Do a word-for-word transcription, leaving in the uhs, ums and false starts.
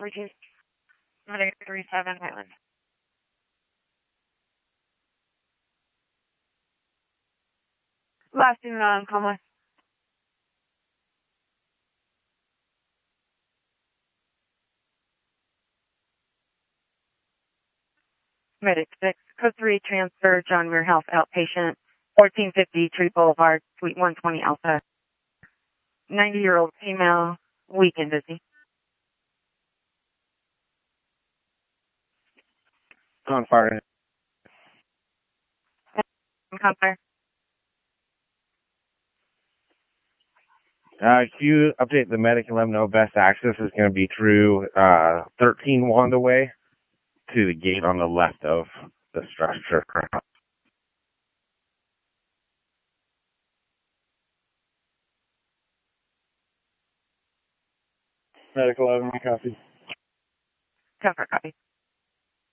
three two, Medic three seven Highland. Last in um, coma. Medic six, code three, transfer, John Muir Health, outpatient, fourteen fifty Tree Boulevard, Suite one twenty Alpha. ninety-year-old female, weak and dizzy. On fire. On fire. Uh, can you update the medic and let them know best access is going to be through uh, thirteen Wanda Way to the gate on the left of the structure. Medic eleven, copy. Comfort copy.